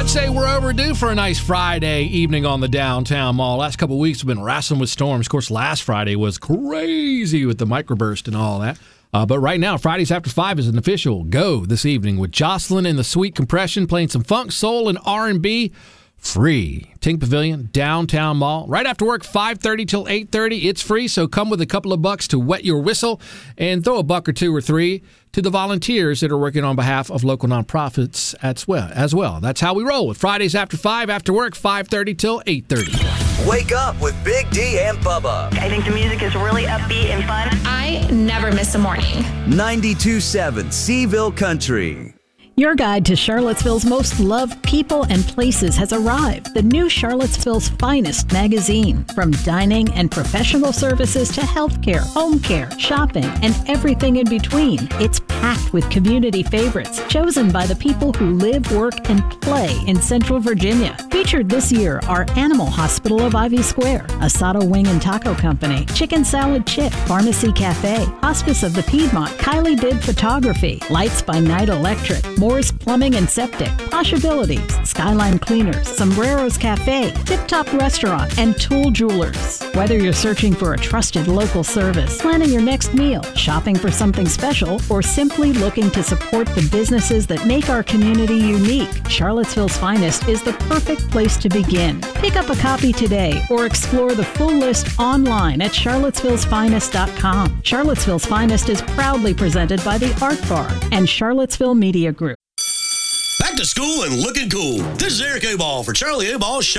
I'd say we're overdue for a nice Friday evening on the downtown mall. Last couple of weeks have been wrestling with storms. Of course, last Friday was crazy with the microburst and all that. But right now, Fridays After 5 is an official go this evening with Jocelyn and the Sweet Compression playing some funk, soul, and R&B free. Tink Pavilion, downtown mall. Right after work, 5:30 till 8:30. It's free, so come with a couple of bucks to wet your whistle and throw a buck or two or three to the volunteers that are working on behalf of local nonprofits as well. That's how we roll with Fridays After 5, after work, 5:30 till 8:30. Wake up with Big D and Bubba. I think the music is really upbeat and fun. I never miss a morning. 92.7 Seaville Country. Your guide to Charlottesville's most loved people and places has arrived. The new Charlottesville's Finest magazine. From dining and professional services to healthcare, home care, shopping, and everything in between. It's packed with community favorites chosen by the people who live, work, and play in Central Virginia. Featured this year are Animal Hospital of Ivy Square, Asado Wing and Taco Company, Chicken Salad Chip, Pharmacy Cafe, Hospice of the Piedmont, Kylie Did Photography, Lights by Night Electric, Moore's Plumbing and Septic, Possibilities, Skyline Cleaners, Sombreros Cafe, Tip Top Restaurant, and Tool Jewelers. Whether you're searching for a trusted local service, planning your next meal, shopping for something special, or simply looking to support the businesses that make our community unique, Charlottesville's Finest is the perfect place to begin. Pick up a copy today or explore the full list online at charlottesvillesfinest.com. Charlottesville's Finest is proudly presented by the Art Bar and Charlottesville Media Group. Back to school and looking cool. This is Eric Aball for Charlie Aball's